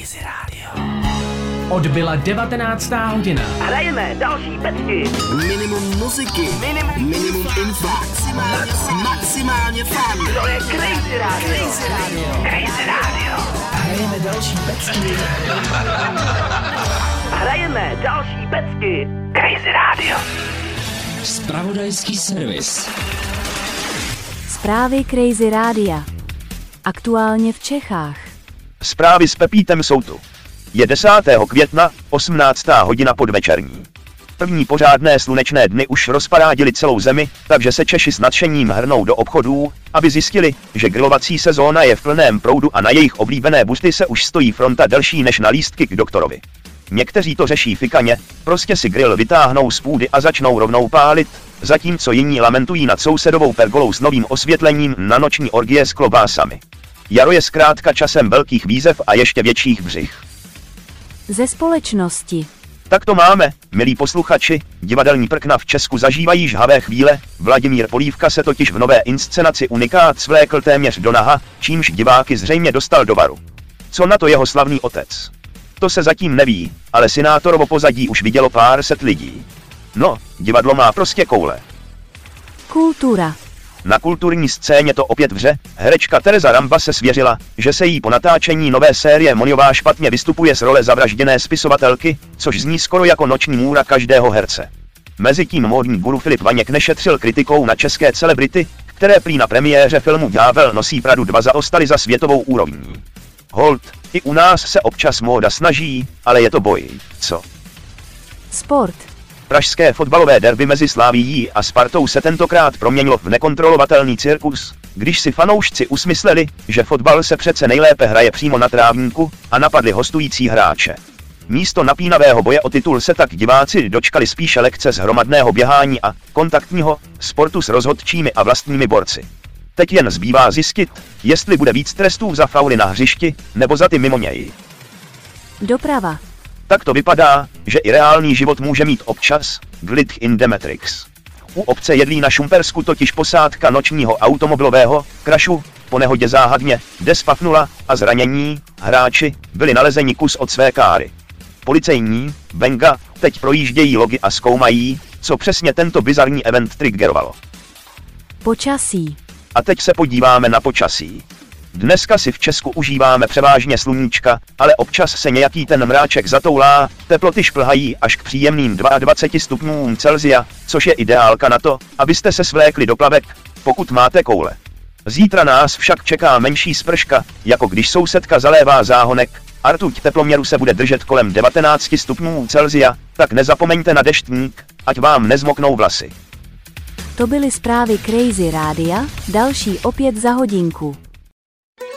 Crazy Radio. Odbyla 19. hodina. Hrajeme další pecky. Minimum muziky. Minimum info. Maximálně fun. To je Crazy Radio. Crazy Radio. Hrajeme další pecky. Hrajeme další pecky. Crazy Radio. Zpravodajský servis. Zprávy Crazy Rádia. Aktuálně v Čechách. Zprávy s Pepítem jsou tu. Je 10. května, 18. hodina podvečerní. První pořádné slunečné dny už rozparádily celou zemi, takže se Češi s nadšením hrnou do obchodů, aby zjistili, že grilovací sezóna je v plném proudu a na jejich oblíbené busty se už stojí fronta delší než na lístky k doktorovi. Někteří to řeší fikaně, prostě si grill vytáhnou z půdy a začnou rovnou pálit, zatímco jiní lamentují nad sousedovou pergolou s novým osvětlením na noční orgie s klobásami. Jaro je zkrátka časem velkých výzev a ještě větších břich. Ze společnosti. Tak to máme, milí posluchači, divadelní prkna v Česku zažívají žhavé chvíle, Vladimír Polívka se totiž v nové inscenaci Unikát svlékl téměř do naha, čímž diváky zřejmě dostal do varu. Co na to jeho slavný otec? To se zatím neví, ale Sinátorovo pozadí už vidělo pár set lidí. No, divadlo má prostě koule. Kultura. Na kulturní scéně to opět vře, herečka Tereza Ramba se svěřila, že se jí po natáčení nové série Moňová špatně vystupuje z role zavražděné spisovatelky, což zní skoro jako noční můra každého herce. Mezitím módní guru Filip Vaněk nešetřil kritikou na české celebrity, které prý na premiéře filmu Ďábel nosí Pradu 2 zaostali za světovou úrovní. Hold, i u nás se občas móda snaží, ale je to boj, co? Sport. Pražské fotbalové derby mezi Slavií a Spartou se tentokrát proměnilo v nekontrolovatelný cirkus, když si fanoušci usmysleli, že fotbal se přece nejlépe hraje přímo na trávníku, a napadli hostující hráče. Místo napínavého boje o titul se tak diváci dočkali spíše lekce z hromadného běhání a kontaktního sportu s rozhodčími a vlastními borci. Teď jen zbývá zjistit, jestli bude víc trestů za fauly na hřišti, nebo za ty mimo něj. Doprava. Tak to vypadá, že i reálný život může mít občas glitch in the matrix. U obce Jedlí na Šumpersku totiž posádka nočního automobilového krašu po nehodě záhadně despafnula a zranění hráči byli nalezeni kus od své káry. Policejní Benga teď projíždějí logy a zkoumají, co přesně tento bizarní event triggerovalo. Počasí. A teď se podíváme na počasí. Dneska si v Česku užíváme převážně sluníčka, ale občas se nějaký ten mráček zatoulá, teploty šplhají až k příjemným 22 stupňům Celsia, což je ideálka na to, abyste se svlékli do plavek, pokud máte koule. Zítra nás však čeká menší sprška, jako když sousedka zalévá záhonek, a rtuť teploměru se bude držet kolem 19 stupňů Celsia, tak nezapomeňte na deštník, ať vám nezmoknou vlasy. To byly zprávy Crazy Rádia, další opět za hodinku.